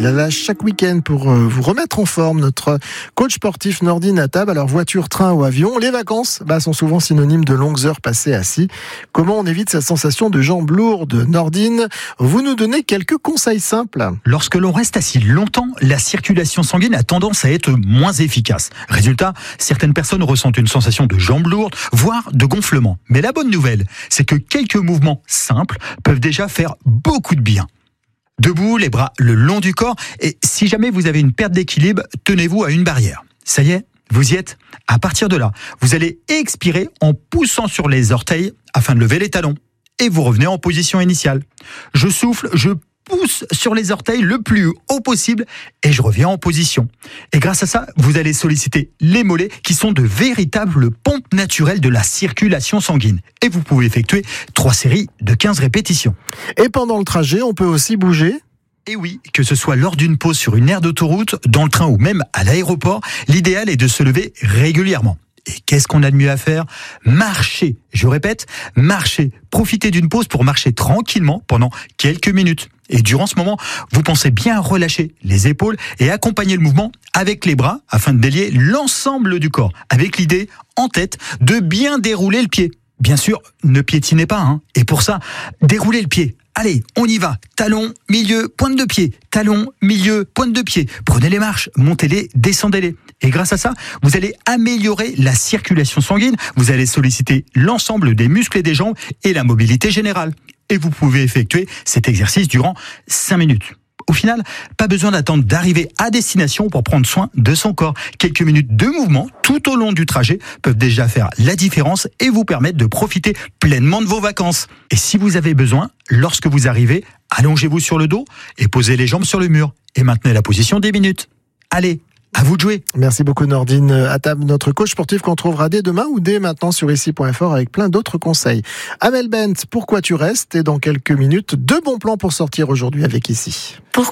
Il est là chaque week-end pour vous remettre en forme. Notre coach sportif Nordine Attab. Alors voiture, train ou avion, les vacances sont souvent synonymes de longues heures passées assis. Comment on évite cette sensation de jambes lourdes? Nordine, vous nous donnez quelques conseils simples. Lorsque l'on reste assis longtemps, la circulation sanguine a tendance à être moins efficace. Résultat, certaines personnes ressentent une sensation de jambes lourdes, voire de gonflement. Mais la bonne nouvelle, c'est que quelques mouvements simples peuvent déjà faire beaucoup de bien. Debout, les bras le long du corps, et si jamais vous avez une perte d'équilibre, tenez-vous à une barrière. Ça y est, vous y êtes. À partir de là, vous allez expirer en poussant sur les orteils afin de lever les talons. Et vous revenez en position initiale. Je souffle, je pousse sur les orteils le plus haut possible et je reviens en position. Et grâce à ça, vous allez solliciter les mollets qui sont de véritables pompes naturelles de la circulation sanguine. Et vous pouvez effectuer 3 séries de 15 répétitions. Et pendant le trajet, on peut aussi bouger? Et oui, que ce soit lors d'une pause sur une aire d'autoroute, dans le train ou même à l'aéroport, l'idéal est de se lever régulièrement. Et qu'est-ce qu'on a de mieux à faire? Marcher. Je répète, marcher. Profitez d'une pause pour marcher tranquillement pendant quelques minutes. Et durant ce moment, vous pensez bien relâcher les épaules et accompagner le mouvement avec les bras afin de délier l'ensemble du corps, avec l'idée en tête de bien dérouler le pied. Bien sûr, ne piétinez pas, Et pour ça, déroulez le pied. Allez, on y va. Talon, milieu, pointe de pied. Talon, milieu, pointe de pied. Prenez les marches, montez-les, descendez-les. Et grâce à ça, vous allez améliorer la circulation sanguine. Vous allez solliciter l'ensemble des muscles et des jambes et la mobilité générale. Et vous pouvez effectuer cet exercice durant 5 minutes. Au final, pas besoin d'attendre d'arriver à destination pour prendre soin de son corps. Quelques minutes de mouvement tout au long du trajet peuvent déjà faire la différence et vous permettre de profiter pleinement de vos vacances. Et si vous avez besoin, lorsque vous arrivez, allongez-vous sur le dos et posez les jambes sur le mur. Et maintenez la position 10 minutes. Allez, à vous de jouer. Merci beaucoup Nordine Attab, notre coach sportif qu'on trouvera dès demain ou dès maintenant sur ici.fr avec plein d'autres conseils. Amel Bent, pourquoi tu restes? Et dans quelques minutes, 2 bons plans pour sortir aujourd'hui avec Ici.